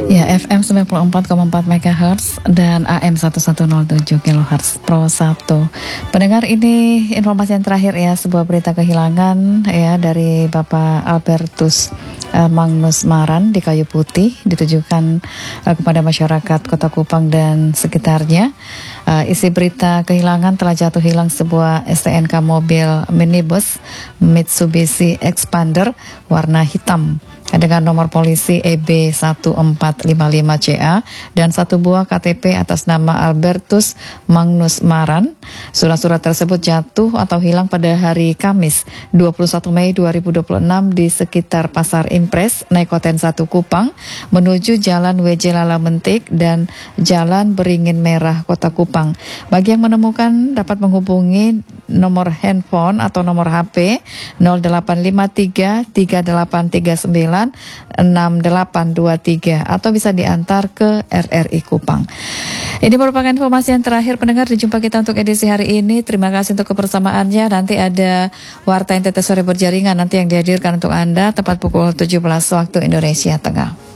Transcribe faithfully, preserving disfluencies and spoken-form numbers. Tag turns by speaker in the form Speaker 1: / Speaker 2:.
Speaker 1: Ya, F M sembilan puluh empat koma empat megahertz dan A M seribu seratus tujuh kilohertz Pro satu. Pendengar, ini informasi yang terakhir ya, sebuah berita kehilangan ya dari Bapak Albertus uh, Magnus Maran di Kayu Putih, ditujukan uh, kepada masyarakat Kota Kupang dan sekitarnya. Uh, isi berita kehilangan: telah jatuh hilang sebuah S T N K mobil minibus Mitsubishi Expander warna hitam dengan nomor polisi E B satu empat lima lima C A dan satu buah K T P atas nama Albertus Magnus Maran. Surat-surat tersebut jatuh atau hilang pada hari Kamis dua puluh satu Mei dua ribu dua puluh enam di sekitar Pasar Impres, Naikoten satu Kupang, menuju Jalan W J Lalamentik dan Jalan Beringin Merah, Kota Kupang. Bagi yang menemukan dapat menghubungi nomor handphone atau nomor H P nol delapan lima tiga tiga delapan tiga sembilan enam delapan dua tiga atau bisa diantar ke R R I Kupang. Ini merupakan informasi yang terakhir, pendengar. Dijumpa kita untuk edisi hari ini. Terima kasih untuk kebersamaannya. Nanti ada Warta N T T Sore Berjaringan nanti yang dihadirkan untuk Anda tepat pukul tujuh belas waktu Indonesia Tengah.